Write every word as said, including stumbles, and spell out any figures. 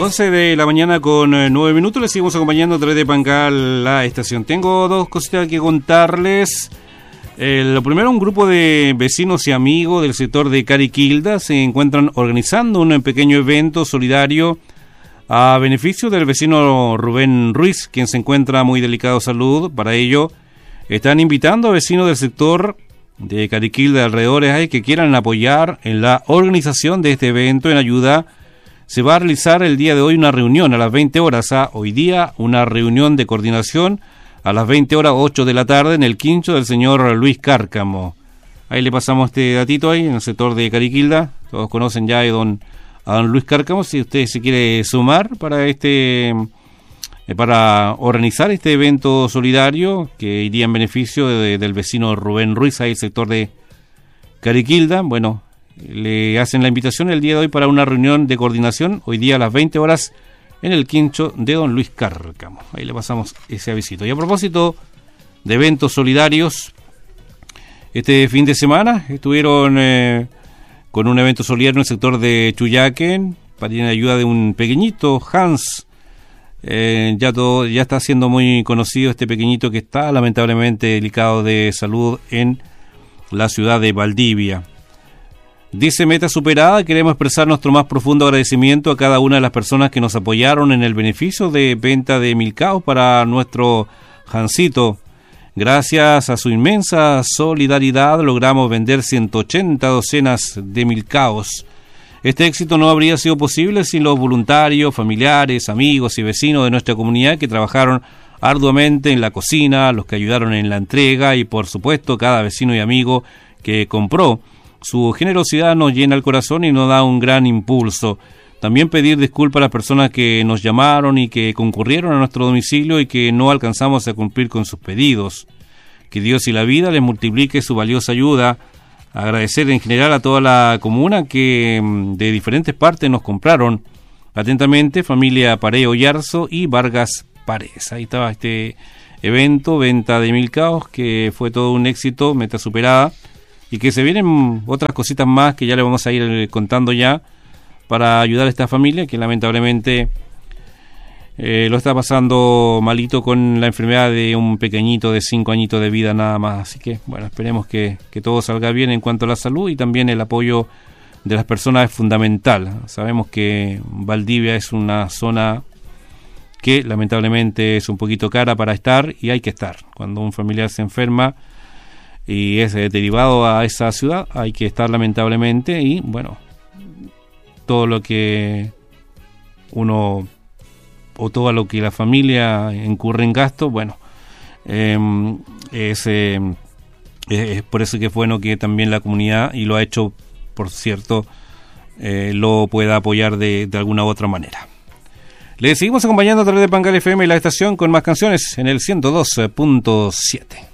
once de la mañana con eh, nueve minutos, les seguimos acompañando a través de Pangal, la estación. Tengo dos cositas que contarles. Eh, lo primero, un grupo de vecinos y amigos del sector de Cariquilda se encuentran organizando un pequeño evento solidario a beneficio del vecino Rubén Ruiz, quien se encuentra muy delicado de salud. Para ello, están invitando a vecinos del sector de Cariquilda de alrededores que quieran apoyar en la organización de este evento en ayuda. Se va a realizar el día de hoy una reunión a las veinte horas. ¿ah? Hoy día una reunión de coordinación a las veinte horas, ocho de la tarde, en el quincho del señor Luis Cárcamo. Ahí le pasamos este datito ahí, en el sector de Cariquilda. Todos conocen ya a don, a don Luis Cárcamo. Si usted se quiere sumar para este eh, para organizar este evento solidario que iría en beneficio de, del vecino Rubén Ruiz, ahí el sector de Cariquilda, bueno, le hacen la invitación el día de hoy para una reunión de coordinación, hoy día a las veinte horas, en el quincho de don Luis Cárcamo. Ahí le pasamos ese avisito. Y a propósito de eventos solidarios, este fin de semana estuvieron eh, con un evento solidario en el sector de Chuyaquén, para la ayuda de un pequeñito, Hans. Eh, ya, todo, ya está siendo muy conocido este pequeñito que está lamentablemente delicado de salud en la ciudad de Valdivia. Dice: meta superada, queremos expresar nuestro más profundo agradecimiento a cada una de las personas que nos apoyaron en el beneficio de venta de milcaos para nuestro Jancito. Gracias a su inmensa solidaridad logramos vender ciento ochenta docenas de milcaos. Este éxito no habría sido posible sin los voluntarios, familiares, amigos y vecinos de nuestra comunidad que trabajaron arduamente en la cocina, los que ayudaron en la entrega y por supuesto cada vecino y amigo que compró. Su generosidad nos llena el corazón y nos da un gran impulso. También pedir disculpas a las personas que nos llamaron y que concurrieron a nuestro domicilio y que no alcanzamos a cumplir con sus pedidos. Que Dios y la vida les multiplique su valiosa ayuda. Agradecer en general a toda la comuna que de diferentes partes nos compraron. Atentamente, familia Pareo Yarzo y Vargas Paredes. Ahí estaba este evento, venta de milcaos, que fue todo un éxito, meta superada. Y que se vienen otras cositas más que ya le vamos a ir contando ya para ayudar a esta familia que lamentablemente eh, lo está pasando malito con la enfermedad de un pequeñito de cinco añitos de vida nada más. Así que bueno, esperemos que, que todo salga bien en cuanto a la salud y también el apoyo de las personas es fundamental. Sabemos que Valdivia es una zona que lamentablemente es un poquito cara para estar y hay que estar. Cuando un familiar se enferma y es eh, derivado a esa ciudad, hay que estar lamentablemente y bueno, todo lo que uno o todo lo que la familia incurre en gasto, bueno, eh, es, eh, es por eso que es bueno que también la comunidad, y lo ha hecho por cierto, eh, lo pueda apoyar de, de alguna u otra manera. Le seguimos acompañando a través de Pangal F M y la estación con más canciones en el ciento dos punto siete.